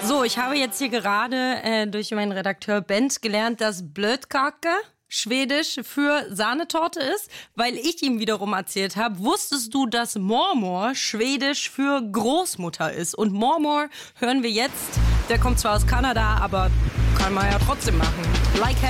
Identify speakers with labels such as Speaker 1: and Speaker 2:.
Speaker 1: So, ich habe jetzt hier gerade durch meinen Redakteur Bent gelernt, dass Blötkake Schwedisch für Sahnetorte ist, weil ich ihm wiederum erzählt habe, wusstest du, dass Mormor Schwedisch für Großmutter ist? Und Mormor hören wir jetzt, der kommt zwar aus Kanada, aber kann man ja trotzdem machen. Like